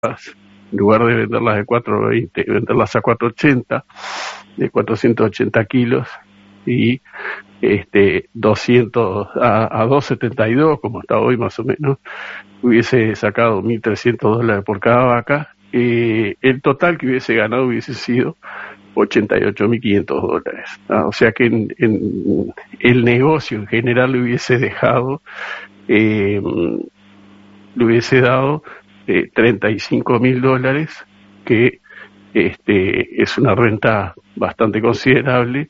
en lugar de venderlas de 4.20, venderlas a 4.80, de 480 kilos, y 200 a 2.72, como está hoy más o menos, hubiese sacado $1.300 por cada vaca. El total que hubiese ganado hubiese sido $88.500. O sea que en el negocio en general le hubiese dejado, le hubiese dado $35.000, que es una renta bastante considerable,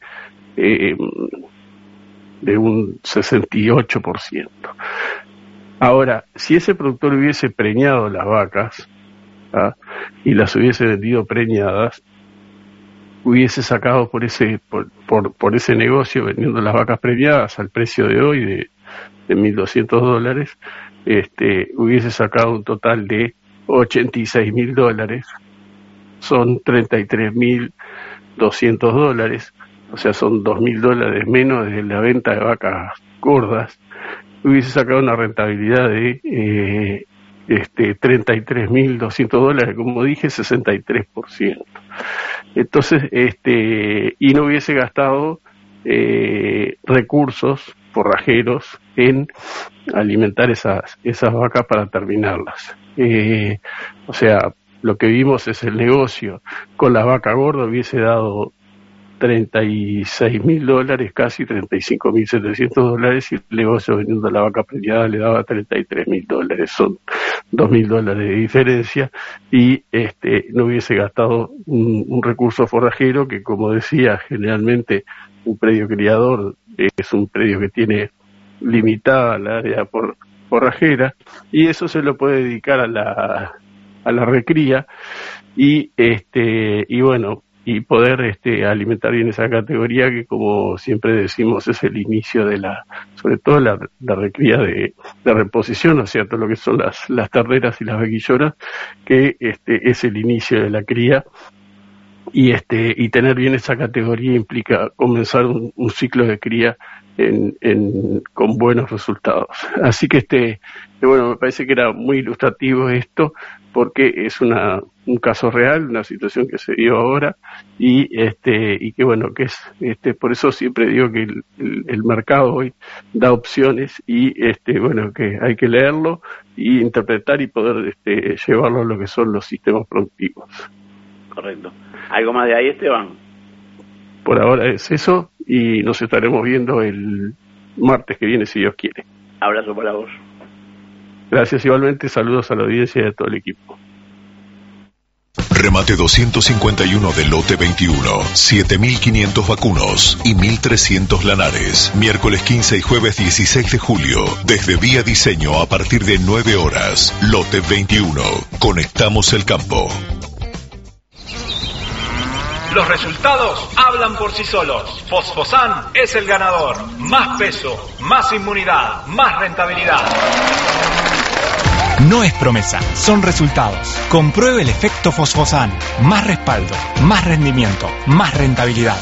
de un 68%. Ahora, si ese productor hubiese preñado las vacas, y las hubiese vendido preñadas, hubiese sacado por ese negocio, vendiendo las vacas preñadas al precio de hoy de $1.200, hubiese sacado un total de $86.000, son $33.200, o sea, son $2.000 menos de la venta de vacas gordas. Hubiese sacado una rentabilidad de $33.200, como dije, 63%. Entonces, y no hubiese gastado recursos forrajeros en alimentar esas vacas para terminarlas. O sea, lo que vimos es el negocio con la vaca gorda hubiese dado $36.000, casi $35.700, y el negocio vendiendo la vaca preñada le daba $33.000, son $2.000 de diferencia, y no hubiese gastado un recurso forrajero que, como decía, generalmente un predio criador es un predio que tiene limitada la área forrajera, y eso se lo puede dedicar a la recría, y bueno, y poder alimentar bien esa categoría que, como siempre decimos, es el inicio de sobre todo la recría de reposición, o sea, todo lo que son las terneras y las vaquillonas, que es el inicio de la cría, y tener bien esa categoría implica comenzar un ciclo de cría con buenos resultados. Así que bueno, me parece que era muy ilustrativo esto, porque es un caso real, una situación que se dio ahora, y que bueno, que es por eso siempre digo que el mercado hoy da opciones, y bueno, que hay que leerlo y interpretar y poder llevarlo a lo que son los sistemas productivos. Correcto. ¿Algo más de ahí, Esteban? Por ahora es eso, y nos estaremos viendo el martes que viene, si Dios quiere. Abrazo para vos. Gracias igualmente, saludos a la audiencia y a todo el equipo. Remate 251 del lote 21, 7.500 vacunos y 1.300 lanares. Miércoles 15 y jueves 16 de julio, desde Vía Diseño a partir de 9 horas. Lote 21, conectamos el campo. Los resultados hablan por sí solos. Fosfosan es el ganador. Más peso, más inmunidad, más rentabilidad. No es promesa, son resultados. Compruebe el efecto Fosfosan. Más respaldo, más rendimiento, más rentabilidad.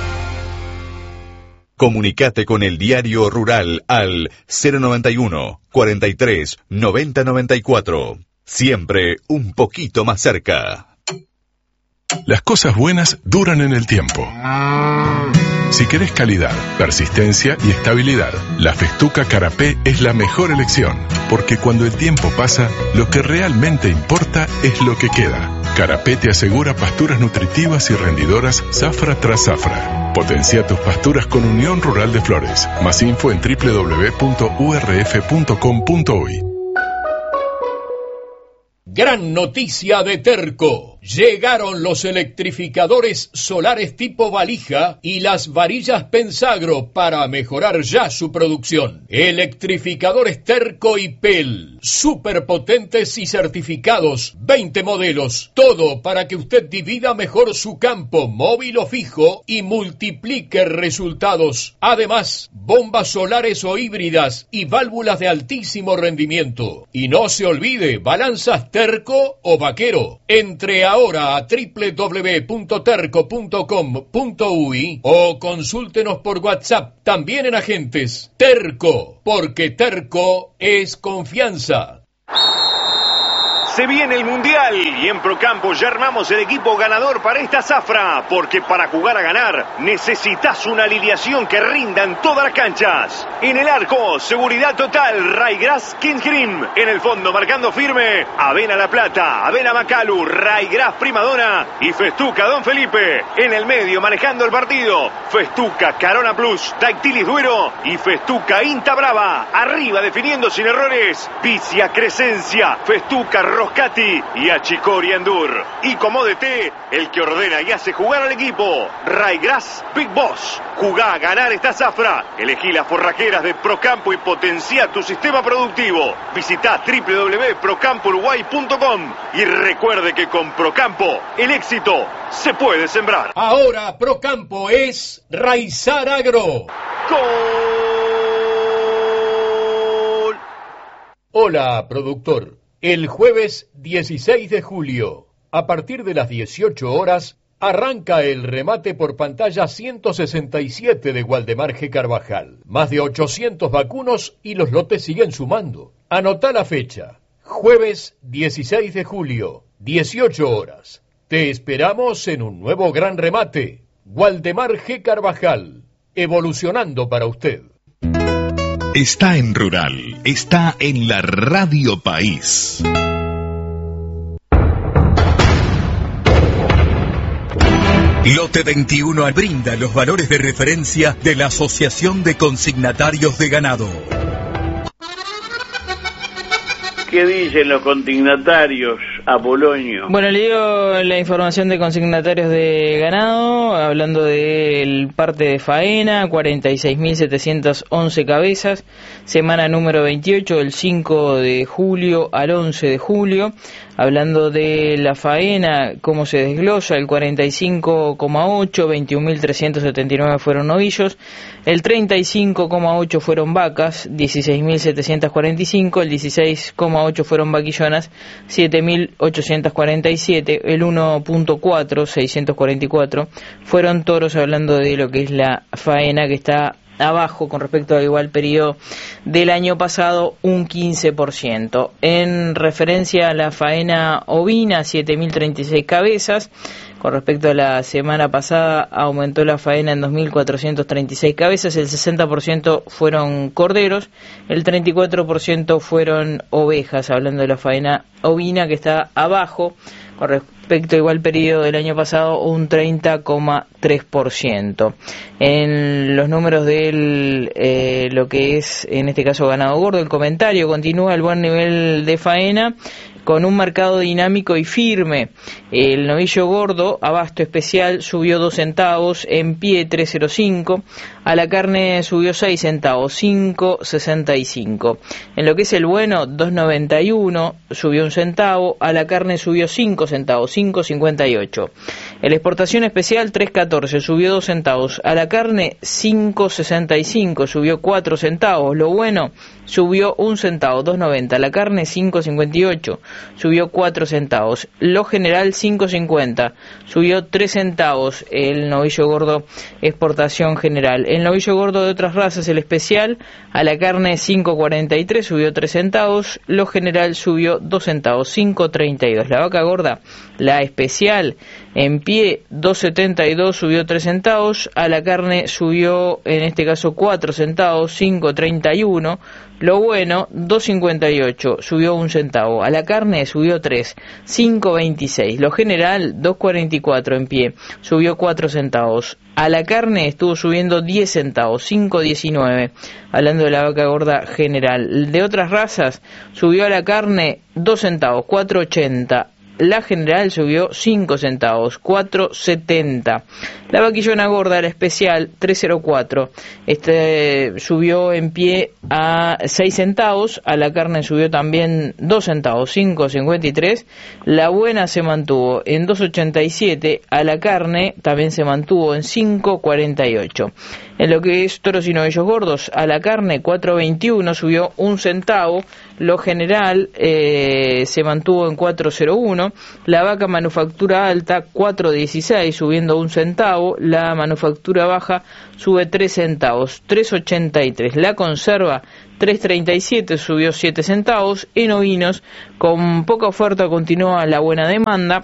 Comunicate con el Diario Rural al 091 43 90 94. Siempre un poquito más cerca. Las cosas buenas duran en el tiempo. Si querés calidad, persistencia y estabilidad, la Festuca Carapé es la mejor elección, porque cuando el tiempo pasa, lo que realmente importa es lo que queda. Carapé te asegura pasturas nutritivas y rendidoras zafra tras zafra. Potencia tus pasturas con Unión Rural de Flores. Más info en www.urf.com.uy. Gran noticia de Terco. Llegaron los electrificadores solares tipo valija y las varillas Pensagro para mejorar ya su producción. Electrificadores Terco y PEL, superpotentes y certificados, 20 modelos, todo para que usted divida mejor su campo, móvil o fijo, y multiplique resultados. Además, bombas solares o híbridas y válvulas de altísimo rendimiento. Y no se olvide, balanzas Terco o Vaquero. Entre ahora a www.terco.com.uy o consúltenos por WhatsApp, también en agentes. Terco, porque Terco es confianza. Se viene el Mundial y en Procampo ya armamos el equipo ganador para esta zafra, porque para jugar a ganar necesitas una alineación que rinda en todas las canchas. En el arco, seguridad total, Raygrass Kingsgrim. En el fondo, marcando firme, Avena La Plata, Avena Macalu, Raygrass Primadona y Festuca Don Felipe. En el medio, manejando el partido, Festuca Carona Plus, Dactilis Duero y Festuca Inta Brava. Arriba, definiendo sin errores, Vicia Crescencia, Festuca Roscati y Achicori Endur. Y como DT, el que ordena y hace jugar al equipo, Raygrass Big Boss. Jugá a ganar esta zafra. Elegí las forrajeras de Procampo y potencia tu sistema productivo. Visita www.procampouruguay.com y recuerde que con Procampo el éxito se puede sembrar. Ahora Procampo es Raizar Agro. ¡Gol! Hola, productor. El jueves 16 de julio, a partir de las 18 horas, arranca el remate por pantalla 167 de Waldemar G. Carvajal. Más de 800 vacunos y los lotes siguen sumando. Anotá la fecha. Jueves 16 de julio, 18 horas. Te esperamos en un nuevo gran remate. Waldemar G. Carvajal, evolucionando para usted. Está en Rural, está en la Radio País. Lote 21 brinda los valores de referencia de la Asociación de Consignatarios de Ganado. ¿Qué dicen los consignatarios, Apolonio? Bueno, le digo la información de consignatarios de ganado, hablando del parte de faena, 46.711 cabezas, semana número 28, del 5 de julio al 11 de julio. Hablando de la faena, cómo se desglosa, el 45,8, 21.379 fueron novillos, el 35,8 fueron vacas, 16.745, el 16,8 fueron vaquillonas, 7.847, el 1,4, 644, fueron toros, hablando de lo que es la faena, que está abajo con respecto al igual periodo del año pasado, un 15%. En referencia a la faena ovina, 7.036 cabezas. Con respecto a la semana pasada, aumentó la faena en 2.436 cabezas, el 60% fueron corderos, el 34% fueron ovejas, hablando de la faena ovina, que está abajo con respecto a igual periodo del año pasado, un 30,3%. En los números de lo que es, en este caso, ganado gordo, el comentario: continúa el buen nivel de faena, con un mercado dinámico y firme. El novillo gordo, abasto especial, subió 2 centavos, en pie 3.05, a la carne subió 6 centavos, 5.65. En lo que es el bueno, 2.91, subió 1 centavo, a la carne subió 5 centavos, 5.58. En la exportación especial, 3.14, subió 2 centavos, a la carne 5.65, subió 4 centavos. Lo bueno, subió 1 centavo, 2.90, la carne 5.58, subió 4 centavos. Lo general 5.50, subió 3 centavos el novillo gordo exportación general. El novillo gordo de otras razas, el especial, a la carne 5.43, subió 3 centavos, lo general subió 2 centavos, 5.32. La vaca gorda, la especial, en pie 2.72, subió 3 centavos, a la carne subió, en este caso, 4 centavos, 5.31. Lo bueno, 2.58, subió 1 centavo, a la carne subió 3, 5.26. Lo general, 2.44 en pie, subió 4 centavos. A la carne estuvo subiendo 10 centavos, 5.19, hablando de la vaca gorda general. De otras razas, subió a la carne 2 centavos, 4.80. La general subió 5 centavos, 4.70. La vaquillona gorda, la especial, 3.04. Subió en pie a 6 centavos. A la carne subió también 2 centavos, 5.53. La buena se mantuvo en 2.87. A la carne también se mantuvo en 5.48. En lo que es toros y novillos gordos, a la carne 4.21, subió 1 centavo. Lo general se mantuvo en 4.01. 4.21, la vaca manufactura alta 4.16, subiendo 1 centavo, la manufactura baja sube 3 centavos, 3.83, la conserva 3.37, subió 7 centavos, en ovinos con poca oferta continúa la buena demanda.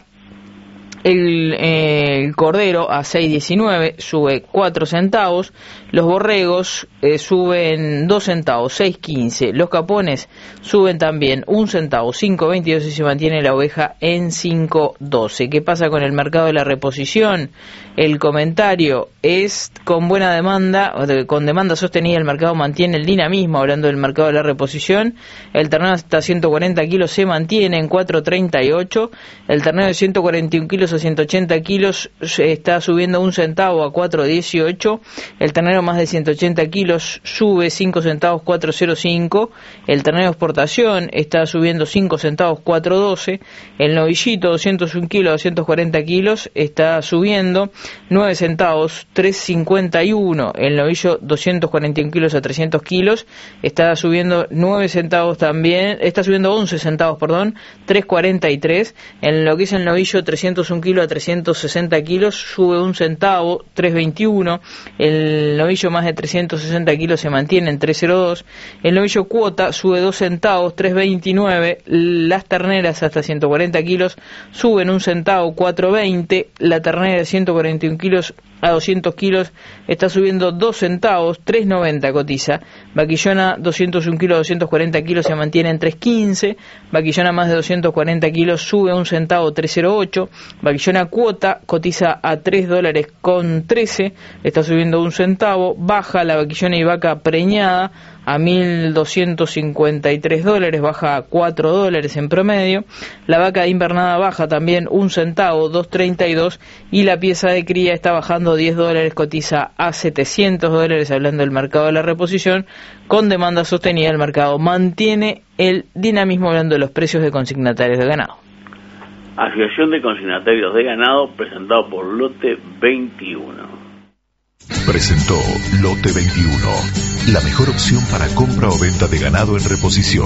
El cordero a 6.19 sube 4 centavos, los borregos suben 2 centavos, 6.15, los capones suben también 1 centavo, 5.22 y se mantiene la oveja en 5.12. ¿Qué pasa con el mercado de la reposición? El comentario es con buena demanda, con demanda sostenida el mercado mantiene el dinamismo, hablando del mercado de la reposición. El ternero hasta 140 kilos se mantiene en 4.38, el ternero de 141 kilos a 180 kilos está subiendo 1 centavo a 4.18, el ternero más de 180 kilos sube 5 centavos, 4.05, el ternero de exportación está subiendo 5 centavos, 4.12, el novillito 201 kilos a 240 kilos está subiendo 9 centavos, 3.51, el novillo 241 kilos a 300 kilos está subiendo 9 centavos también, está subiendo 11 centavos, perdón, 3.43, en lo que es el novillo 301 kilos a 360 kilos sube 1 centavo, 3.21, el novillo más de 360 kilos se mantiene en 3.02, el novillo cuota sube 2 centavos, 3.29, las terneras hasta 140 kilos suben 1 centavo, 4.20, la ternera de 141 kilos a 200 kilos está subiendo 2 centavos, 3.90 cotiza, vaquillona 201 kilos a 240 kilos se mantiene en 3.15, vaquillona más de 240 kilos sube 1 centavo, 3.08, vaquillona cuota cotiza a $3.13, está subiendo 1 centavo, baja la vaquillona y vaca preñada a $1.253, baja $4 en promedio, la vaca de invernada baja también 1 centavo, 2.32, y la pieza de cría está bajando $10, cotiza a $700, hablando del mercado de la reposición, con demanda sostenida el mercado mantiene el dinamismo, hablando de los precios de consignatarios de ganado. Asociación de Consignatarios de Ganado, presentado por Lote 21. Presentó Lote 21, la mejor opción para compra o venta de ganado en reposición.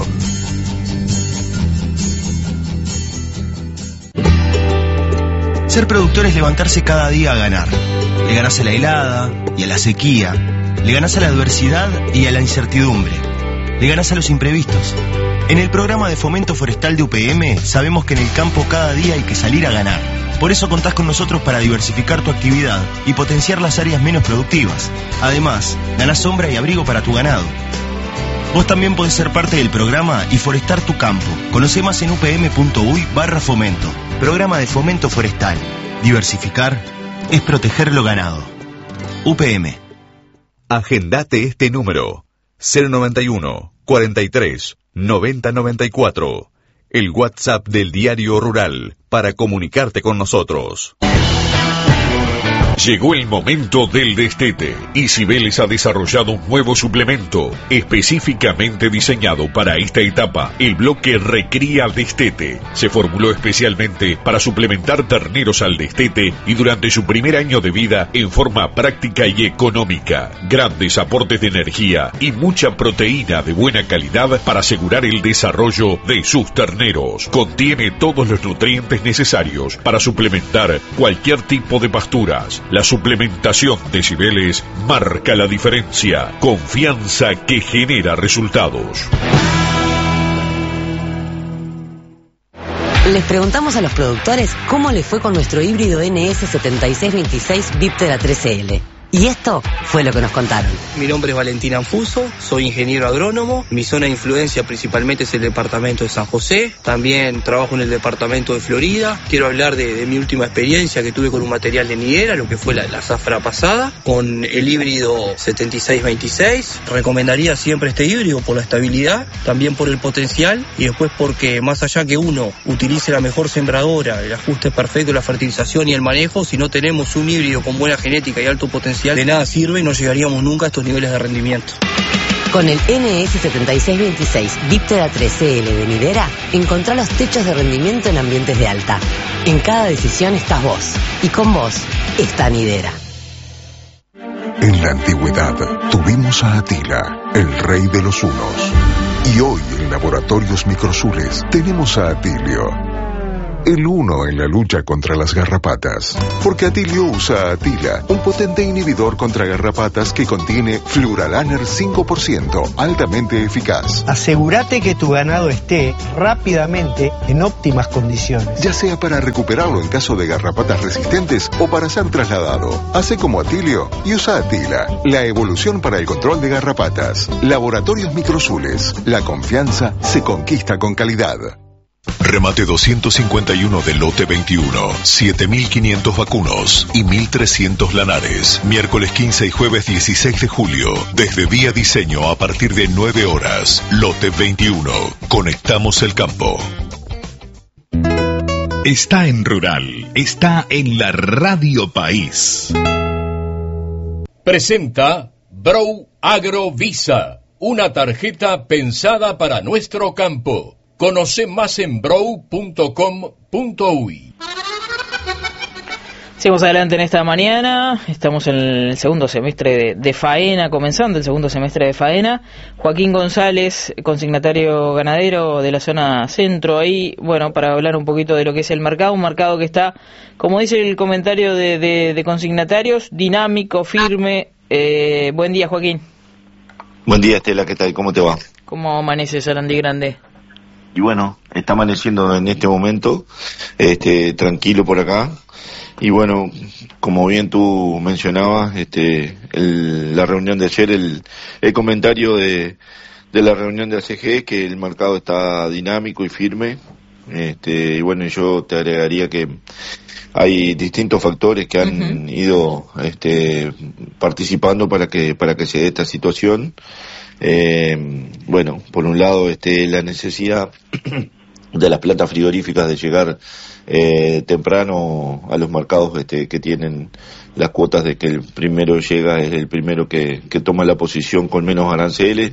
Ser productor es levantarse cada día a ganar. Le ganás a la helada y a la sequía, le ganás a la adversidad y a la incertidumbre, le ganás a los imprevistos. En el programa de fomento forestal de UPM sabemos que en el campo cada día hay que salir a ganar. Por eso contás con nosotros para diversificar tu actividad y potenciar las áreas menos productivas. Además, ganás sombra y abrigo para tu ganado. Vos también podés ser parte del programa y forestar tu campo. Conoce más en upm.uy/fomento. Programa de fomento forestal. Diversificar es proteger lo ganado. UPM. Agendate este número: 091 43 90 94. El WhatsApp del Diario Rural para comunicarte con nosotros. Llegó el momento del destete y Cibeles ha desarrollado un nuevo suplemento específicamente diseñado para esta etapa, el bloque Recría Destete. Se formuló especialmente para suplementar terneros al destete y durante su primer año de vida en forma práctica y económica. Grandes aportes de energía y mucha proteína de buena calidad para asegurar el desarrollo de sus terneros. Contiene todos los nutrientes necesarios para suplementar cualquier tipo de pasturas. La suplementación de Cibeles marca la diferencia. Confianza que genera resultados. Les preguntamos a los productores cómo les fue con nuestro híbrido NS7626 Viptera 13L. Y esto fue lo que nos contaron. Mi nombre es Valentín Anfuso, soy ingeniero agrónomo. Mi zona de influencia principalmente es el departamento de San José. También trabajo en el departamento de Florida. Quiero hablar de mi última experiencia que tuve con un material de nidera, lo que fue la zafra pasada, con el híbrido 7626. Recomendaría siempre este híbrido por la estabilidad, también por el potencial y después porque más allá que uno utilice la mejor sembradora, el ajuste perfecto, la fertilización y el manejo, si no tenemos un híbrido con buena genética y alto potencial, de nada sirve y no llegaríamos nunca a estos niveles de rendimiento. Con el NS7626 Viptera 13L de Nidera, encontrá los techos de rendimiento en ambientes de alta. En cada decisión estás vos, y con vos está Nidera. En la antigüedad tuvimos a Atila, el rey de los hunos. Y hoy en Laboratorios Microsures tenemos a Atilio, el uno en la lucha contra las garrapatas. Porque Atilio usa Atila, un potente inhibidor contra garrapatas que contiene Fluralaner 5%, altamente eficaz. Asegúrate que tu ganado esté rápidamente en óptimas condiciones. Ya sea para recuperarlo en caso de garrapatas resistentes o para ser trasladado. Hace como Atilio y usa Atila, la evolución para el control de garrapatas. Laboratorios Microsules. La confianza se conquista con calidad. Remate 251 del lote 21, 7.500 vacunos y 1.300 lanares. Miércoles 15 y jueves 16 de julio, desde Vía Diseño a partir de 9 horas. Lote 21. Conectamos el campo. Está en Rural, está en la Radio País. Presenta Brow Agrovisa, una tarjeta pensada para nuestro campo. Conoce más en brow.com.uy. Seguimos adelante en esta mañana, estamos en el segundo semestre de faena, comenzando el segundo semestre de faena. Joaquín González, consignatario ganadero de la zona centro, ahí, bueno, para hablar un poquito de lo que es el mercado, un mercado que está, como dice el comentario de consignatarios, dinámico, firme. Buen día, Joaquín. Buen día, Estela, ¿qué tal? ¿Cómo te va? ¿Cómo amanece Sarandí Grande? Y bueno, está amaneciendo en este momento, tranquilo por acá. Y bueno, como bien tú mencionabas, la reunión de ayer, el comentario de la reunión de ACG, que el mercado está dinámico y firme. Y bueno, yo te agregaría que hay distintos factores que han ido participando para que se dé esta situación. Bueno, por un lado, la necesidad de las plantas frigoríficas de llegar temprano a los mercados que tienen las cuotas de que el primero llega es el primero que toma la posición con menos aranceles,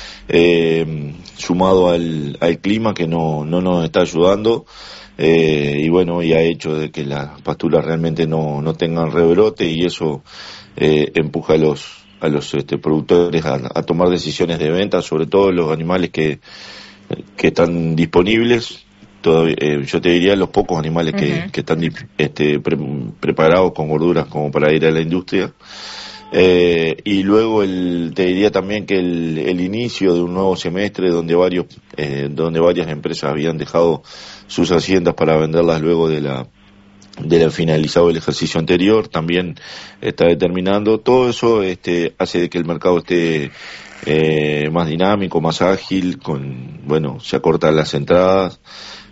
sumado al clima que no nos está ayudando, y bueno, y ha hecho de que las pasturas realmente no tengan rebrote, y eso empuja a los productores a tomar decisiones de venta, sobre todo los animales que están disponibles. Yo te diría los pocos animales que están preparados con gorduras como para ir a la industria. Y luego te diría también que el inicio de un nuevo semestre donde varias empresas habían dejado sus haciendas para venderlas luego de la finalizado el ejercicio anterior, también está determinando. Todo eso hace de que el mercado esté más dinámico, más ágil, se acortan las entradas,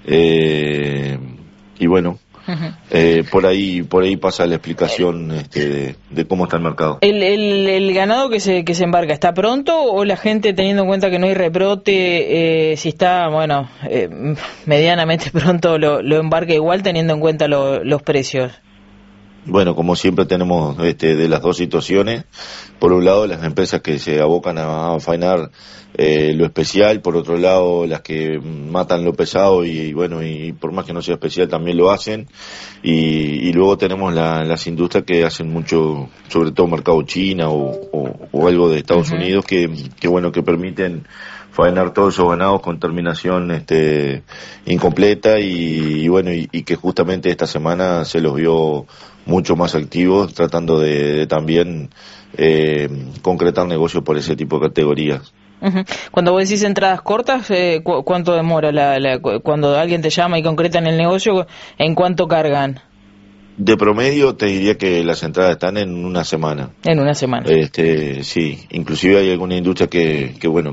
y bueno, por ahí pasa la explicación de cómo está el mercado. ¿El ganado que se embarca está pronto, o la gente, teniendo en cuenta que no hay rebrote, si está, medianamente pronto lo embarca igual, teniendo en cuenta los precios? Bueno, como siempre tenemos de las dos situaciones. Por un lado, las empresas que se abocan a faenar lo especial, por otro lado, las que matan lo pesado y por más que no sea especial también lo hacen. Y luego tenemos las industrias que hacen mucho, sobre todo mercado China o algo de Estados Unidos, que permiten faenar todos esos ganados con terminación incompleta y que justamente esta semana se los vio mucho más activos, tratando de también concretar negocios por ese tipo de categorías. Cuando vos decís entradas cortas, ¿cuánto demora cuando alguien te llama y concretan el negocio? ¿En cuánto cargan? De promedio te diría que las entradas están en una semana. En una semana. Sí, inclusive hay alguna industria que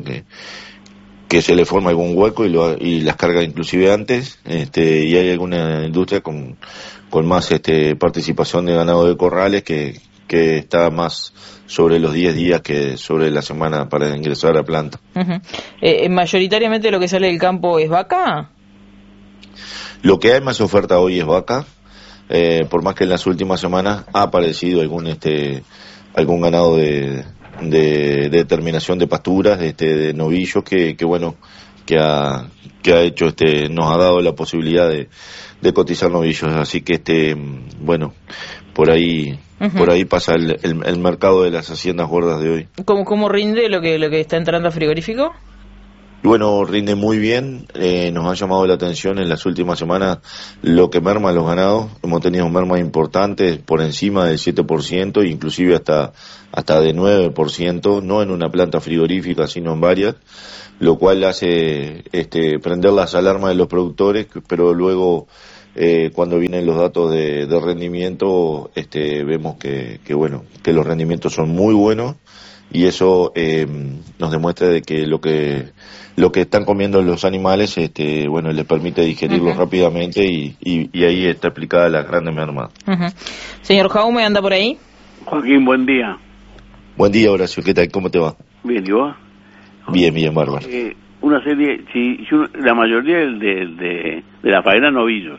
se le forma algún hueco y las carga inclusive antes, y hay alguna industria con más participación de ganado de corrales que está más sobre los 10 días que sobre la semana para ingresar a planta. ¿Mayoritariamente lo que sale del campo es vaca? Lo que hay más oferta hoy es vaca, por más que en las últimas semanas ha aparecido algún ganado de terminación de pasturas, de novillos que ha hecho, nos ha dado la posibilidad de cotizar novillos, así que por ahí pasa el mercado de las haciendas gordas de hoy. ¿Cómo rinde lo que está entrando a frigorífico? Y bueno, rinde muy bien, nos ha llamado la atención en las últimas semanas lo que merma los ganados. Hemos tenido mermas importantes por encima del 7%, inclusive hasta de 9%, no en una planta frigorífica, sino en varias, lo cual hace prender las alarmas de los productores, pero luego cuando vienen los datos de rendimiento, vemos que los rendimientos son muy buenos, y eso nos demuestra de que lo que están comiendo los animales les permite digerirlo rápidamente, y ahí está explicada la grande merma. Señor Jaume, ¿anda por ahí? Joaquín, buen día. Buen día, Horacio, ¿qué tal? ¿Cómo te va? Bien, ¿y vos? Bien, bárbaro. Una serie, la mayoría de la faena novillos.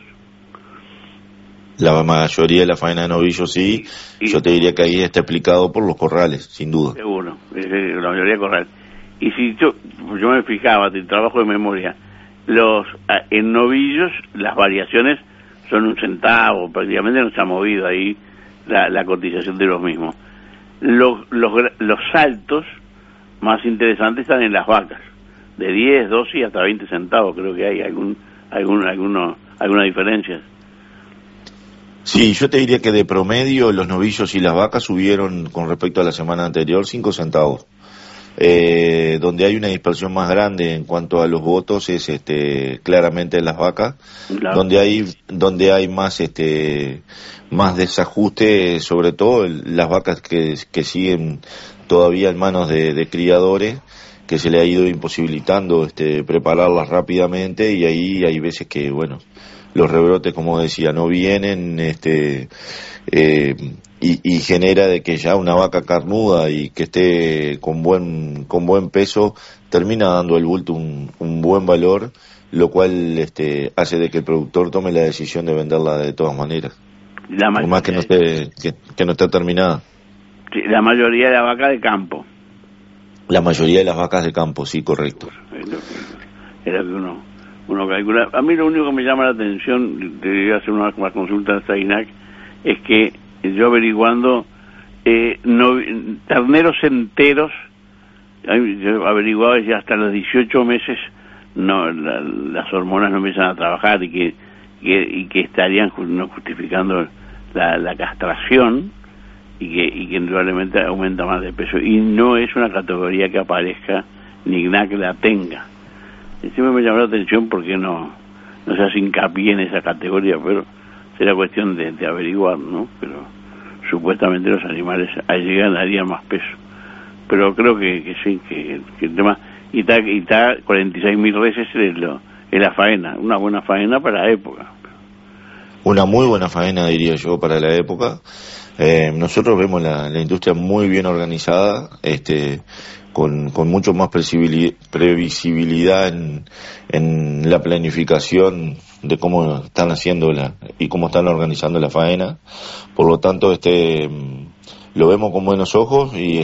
La mayoría de la faena de novillos sí, yo te diría que ahí está explicado por los corrales, sin duda. Seguro, la mayoría de corrales. Y si yo me fijaba, el trabajo de memoria, en novillos las variaciones son 1 centavo, prácticamente no se ha movido ahí la cotización de los mismos. Los saltos más interesantes están en las vacas, de 10, 12 y hasta 20 centavos, creo que hay alguna diferencia. Sí, yo te diría que de promedio los novillos y las vacas subieron con respecto a la semana anterior 5 centavos. Donde hay una dispersión más grande en cuanto a los votos es claramente en las vacas, claro. donde hay más desajuste, sobre todo las vacas que siguen todavía en manos de criadores, que se le ha ido imposibilitando prepararlas rápidamente, y ahí hay veces que los rebrotes, como decía, no vienen, y genera de que ya una vaca carnuda y que esté con buen peso termina dando al bulto un buen valor, lo cual hace de que el productor tome la decisión de venderla de todas maneras, por más que no esté terminada. Sí, la mayoría de la vaca de campo. La mayoría de las vacas de campo, sí, correcto. Era que uno calcula. A mí lo único que me llama la atención, te voy a hacer una consulta a INAC, es que yo averiguando terneros enteros, yo he averiguado que hasta los 18 meses las hormonas no empiezan a trabajar, y que estarían no justificando la castración, y que indudablemente aumenta más de peso, y no es una categoría que aparezca ni INAC la tenga. Siempre me llamó la atención porque no se hace hincapié en esa categoría, pero será cuestión de averiguar, ¿no? Pero supuestamente los animales allí ganarían más peso, pero creo que sí, que el tema, y está 46.000 reses es la faena, una buena faena para la época. Una muy buena faena, diría yo, para la época. Nosotros vemos la industria muy bien organizada, con mucho más previsibilidad en la planificación de cómo están haciendo y cómo están organizando la faena. Por lo tanto, lo vemos con buenos ojos, y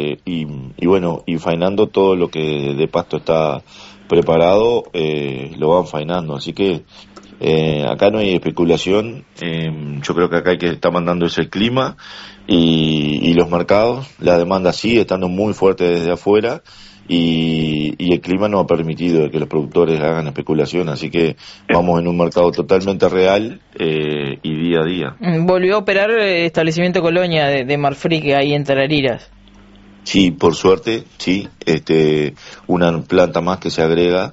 faenando todo lo que de pasto está preparado, lo van faenando. Así que acá no hay especulación. Yo creo que acá hay que estar mandando ese clima y los mercados. La demanda sigue estando muy fuerte desde afuera, y el clima no ha permitido que los productores hagan especulación, así que vamos en un mercado totalmente real, y día a día. Volvió a operar el establecimiento Colonia de Marfrig ahí en Tarariras. Sí, por suerte, sí, una planta más que se agrega,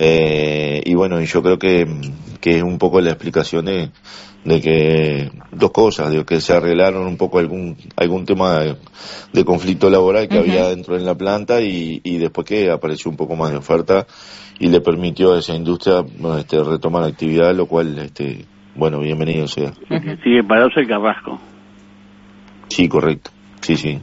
y yo creo que es un poco la explicación de que dos cosas, de que se arreglaron un poco algún tema de conflicto laboral que había dentro de la planta, y después que apareció un poco más de oferta y le permitió a esa industria retomar actividad, lo cual bienvenido sea. Sigue parado el Carrasco. Sí, correcto. Sí.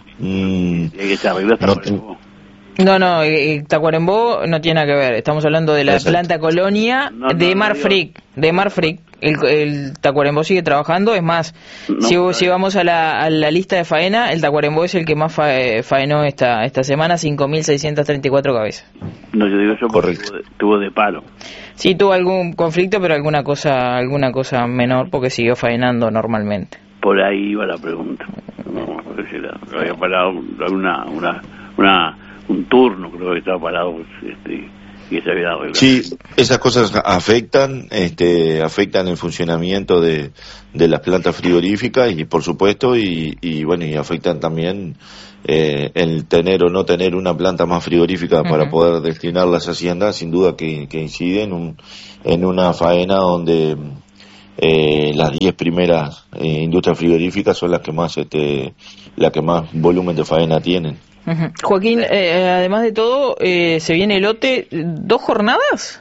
No, Tacuarembó no tiene nada que ver. Estamos hablando de la planta Colonia de Marfrig. El Tacuarembó sigue trabajando. Es más, si vamos a la lista de faena, el Tacuarembó es el que más faenó esta semana, 5.634 cabezas. No, yo digo eso porque tuvo de palo. Sí, tuvo algún conflicto, pero alguna cosa menor, porque siguió faenando normalmente. Por ahí iba la pregunta. No, había parado un turno, creo que estaba parado, que se había arreglado. Sí, esas cosas afectan el funcionamiento de las plantas frigoríficas y por supuesto y bueno, y afectan también el tener o no tener una planta más frigorífica para poder destinar las haciendas, sin duda que incide en una faena donde las 10 primeras industrias frigoríficas son las que más volumen de faena tienen. Joaquín, además de todo, se viene el lote, 2 jornadas.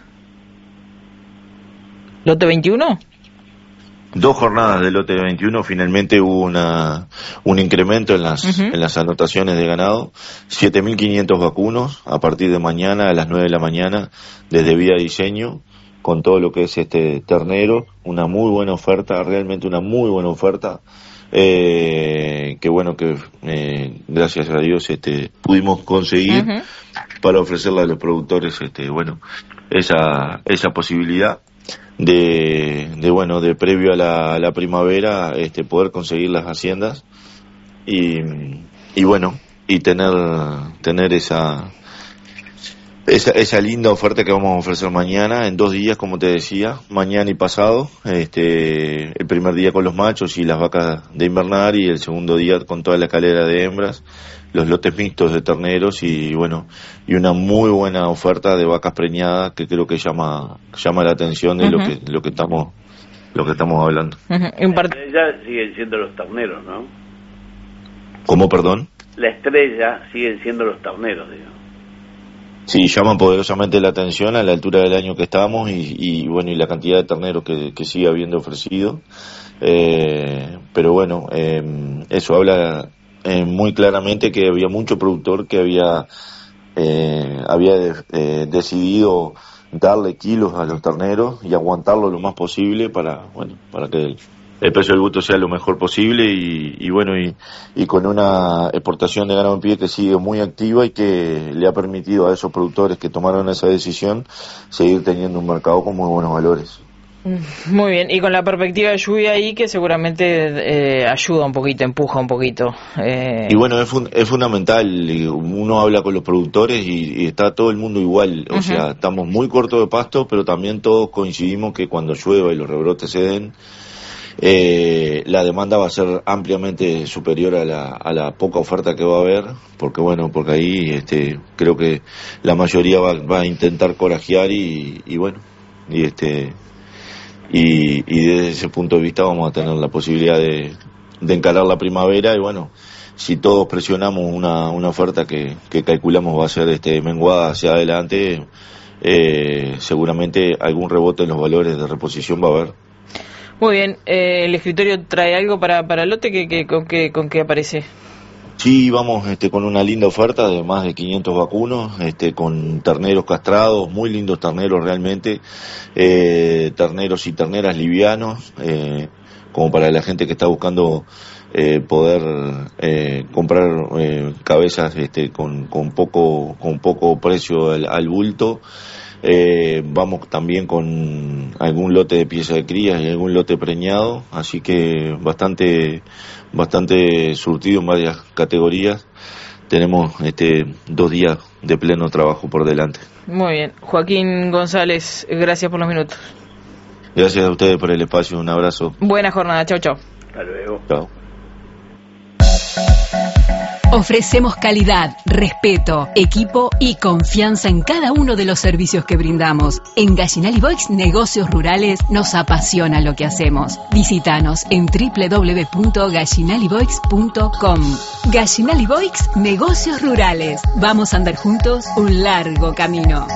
¿Lote 21? 2 jornadas del lote 21, finalmente hubo un incremento en las anotaciones de ganado, 7.500 vacunos a partir de mañana a las 9 de la mañana desde Vía Diseño, con todo lo que es ternero, una muy buena oferta, realmente una muy buena oferta. Que bueno que gracias a Dios pudimos conseguir para ofrecerle a los productores esa posibilidad de previo a la primavera poder conseguir las haciendas y tener esa linda oferta que vamos a ofrecer mañana, en 2 días, como te decía, mañana y pasado, el primer día con los machos y las vacas de invernar, y el segundo día con toda la escalera de hembras, los lotes mixtos de terneros y una muy buena oferta de vacas preñadas que creo que llama la atención de lo que estamos hablando. La estrella siguen siendo los terneros, ¿no? ¿Cómo, perdón? La estrella siguen siendo los terneros, digo. Sí, llaman poderosamente la atención a la altura del año que estamos y la cantidad de terneros que sigue habiendo ofrecido. Pero bueno, eso habla muy claramente que había mucho productor que había decidido darle kilos a los terneros y aguantarlo lo más posible para que el precio del gusto sea lo mejor posible y con una exportación de ganado en pie que sigue muy activa y que le ha permitido a esos productores que tomaron esa decisión seguir teniendo un mercado con muy buenos valores. Muy bien, y con la perspectiva de lluvia ahí que seguramente ayuda un poquito, empuja un poquito. Y bueno, es fundamental, uno habla con los productores y está todo el mundo igual, o sea, estamos muy cortos de pasto, pero también todos coincidimos que cuando llueva y los rebrotes se den, la demanda va a ser ampliamente superior a la poca oferta que va a haber, porque ahí creo que la mayoría va a intentar corajear y desde ese punto de vista vamos a tener la posibilidad de encarar la primavera y si todos presionamos una oferta que calculamos va a ser menguada hacia adelante, seguramente algún rebote en los valores de reposición va a haber. Muy bien, ¿el escritorio trae algo para el lote? ¿Con qué aparece? Sí, vamos con una linda oferta de más de 500 vacunos, con terneros castrados, muy lindos terneros realmente, terneros y terneras livianos, como para la gente que está buscando poder comprar cabezas con poco precio al bulto. Vamos también con algún lote de pieza de crías y algún lote preñado, así que bastante surtido en varias categorías. Tenemos 2 días de pleno trabajo por delante. Muy bien, Joaquín González, gracias por los minutos. Gracias a ustedes por el espacio, un abrazo. Buena jornada, chau. Hasta luego. Chao. Ofrecemos calidad, respeto, equipo y confianza en cada uno de los servicios que brindamos. En Gallinal y Boix Negocios Rurales nos apasiona lo que hacemos. Visítanos en www.gallinaliboix.com. Gallinal y Boix Negocios Rurales. Vamos a andar juntos un largo camino.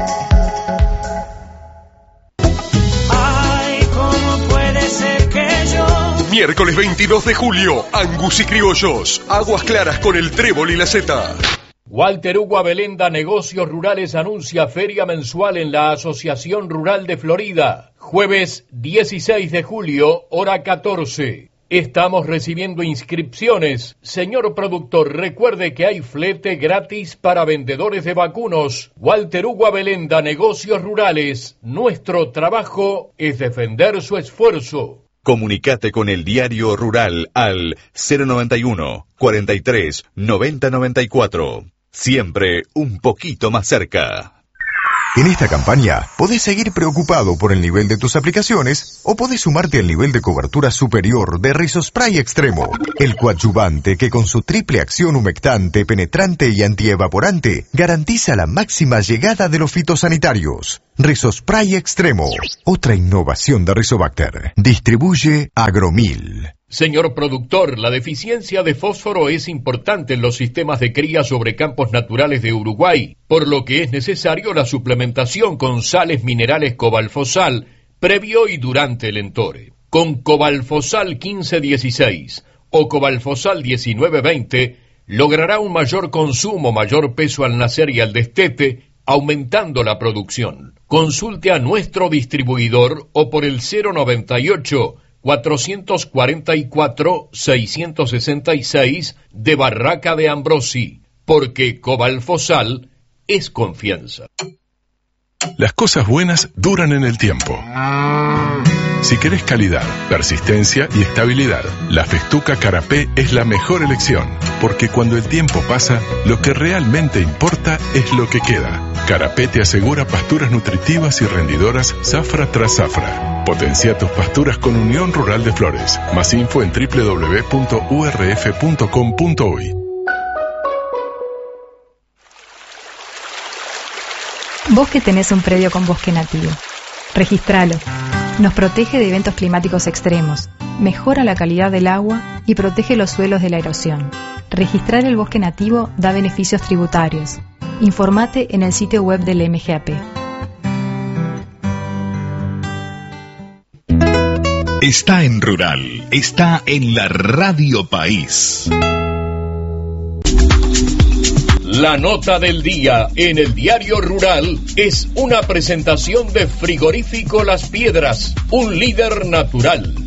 Miércoles 22 de julio, Angus y Criollos, Aguas Claras con el trébol y la seta. Walter Hugo Abelenda Negocios Rurales anuncia feria mensual en la Asociación Rural de Florida. Jueves 16 de julio, hora 14. Estamos recibiendo inscripciones. Señor productor, recuerde que hay flete gratis para vendedores de vacunos. Walter Hugo Abelenda Negocios Rurales. Nuestro trabajo es defender su esfuerzo. Comunicate con el Diario Rural al 091 43 90 94. Siempre un poquito más cerca. En esta campaña, podés seguir preocupado por el nivel de tus aplicaciones o podés sumarte al nivel de cobertura superior de Rizospray Extremo, el coadyuvante que con su triple acción humectante, penetrante y antievaporante garantiza la máxima llegada de los fitosanitarios. Rizospray Extremo, otra innovación de Rizobacter. Distribuye Agromil. Señor productor, la deficiencia de fósforo es importante en los sistemas de cría sobre campos naturales de Uruguay, por lo que es necesario la suplementación con sales minerales Cobalfosal previo y durante el entore. Con Cobalfosal 1516 o Cobalfosal 1920 logrará un mayor consumo, mayor peso al nacer y al destete, aumentando la producción. Consulte a nuestro distribuidor o por el 098 444-666 de Barraca de Ambrosi, porque Cobalfosal es confianza. Las cosas buenas duran en el tiempo. Si querés calidad, persistencia y estabilidad, la Festuca Carapé es la mejor elección, porque cuando el tiempo pasa, lo que realmente importa es lo que queda. Carapé te asegura pasturas nutritivas y rendidoras zafra tras zafra. Potencia tus pasturas con Unión Rural de Flores. Más info en www.urf.com.uy. Vos que tenés un predio con bosque nativo, registralo. Nos protege de eventos climáticos extremos, mejora la calidad del agua y protege los suelos de la erosión. Registrar el bosque nativo da beneficios tributarios. Informate en el sitio web del MGAP. Está en Rural, está en la Radio País. La nota del día en el Diario Rural es una presentación de Frigorífico Las Piedras, un líder natural.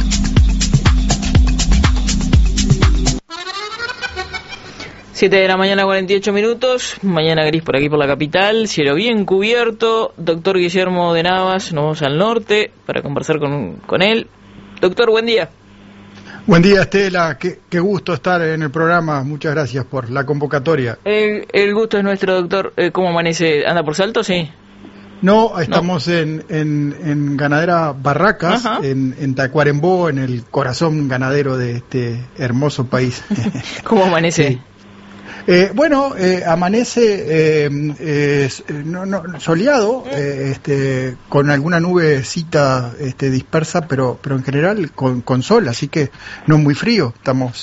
Siete de la mañana, 48 minutos. Mañana gris por aquí por la capital. Cielo bien cubierto. Doctor Guillermo de Navas, nos vamos al norte para conversar con él. Doctor, buen día. Buen día, Estela. Qué gusto estar en el programa. Muchas gracias por la convocatoria. El gusto es nuestro, doctor. ¿Cómo amanece? ¿Anda por Salto? Sí. No, estamos en Ganadera Barracas, en Tacuarembó, en el corazón ganadero de este hermoso país. ¿Cómo amanece? Sí. Amanece soleado, con alguna nubecita dispersa, pero en general con sol, así que no muy frío. Estamos,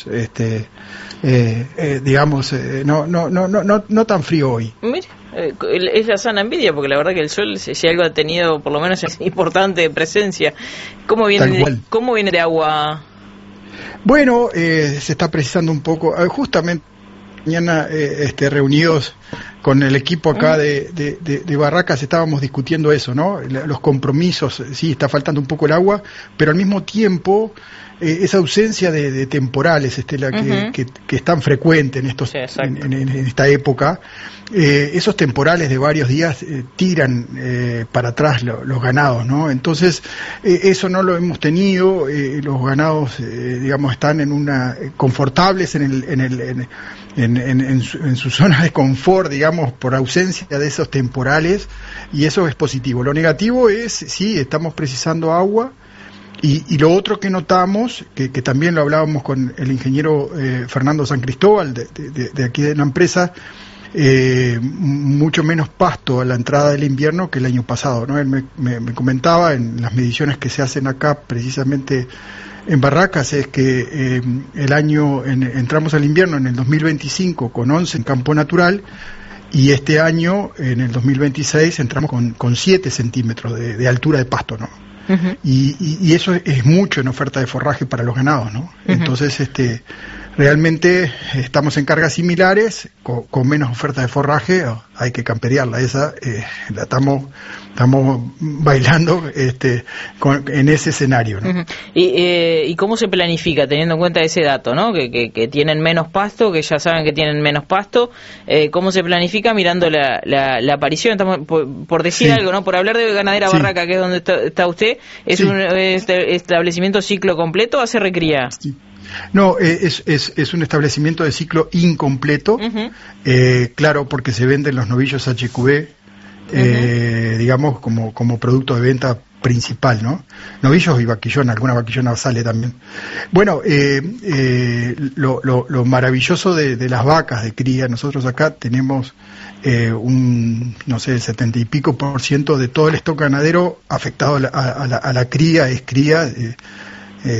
no tan frío hoy. Mira, es la sana envidia, porque la verdad que el sol, si algo ha tenido, por lo menos es importante presencia. ¿Cómo viene de agua? Bueno, se está precisando un poco, justamente mañana reunidos con el equipo acá de Barracas estábamos discutiendo eso, ¿no? Los compromisos, sí, está faltando un poco el agua, pero al mismo tiempo esa ausencia de temporales, Estela, que es tan frecuente en estos en esta época, esos temporales de varios días tiran para atrás los ganados, ¿no? Entonces eso no lo hemos tenido, los ganados están confortables en su zona de confort, digamos, por ausencia de esos temporales, y eso es positivo. Lo negativo es, sí, estamos precisando agua. Y lo otro que notamos, que también lo hablábamos con el ingeniero Fernando San Cristóbal de aquí de la empresa, mucho menos pasto a la entrada del invierno que el año pasado, ¿no? Él me comentaba en las mediciones que se hacen acá precisamente en Barracas, es que entramos al invierno en el 2025 con 11 en campo natural, y este año, en el 2026, entramos con 7 centímetros de altura de pasto, ¿no? Uh-huh. Y eso es mucho en oferta de forraje para los ganados, ¿no? Uh-huh. Entonces, realmente estamos en cargas similares, con menos oferta de forraje, hay que camperearla, la estamos bailando en ese escenario, ¿no? Uh-huh. ¿Y cómo se planifica, teniendo en cuenta ese dato, ¿no? Que tienen menos pasto, que ya saben que tienen menos pasto, ¿cómo se planifica mirando la aparición? Estamos por decir algo, ¿no? Por hablar de Ganadera Barraca, que es donde está usted, ¿es un establecimiento ciclo completo o hace recría? Sí. No, es un establecimiento de ciclo incompleto, uh-huh. Claro, porque se venden los novillos HQB digamos, como producto de venta principal, ¿no? Novillos y vaquillona, alguna vaquillona sale también. Bueno, lo maravilloso de las vacas de cría, nosotros acá tenemos no sé, 70 y pico % de todo el stock ganadero afectado a la cría, es cría.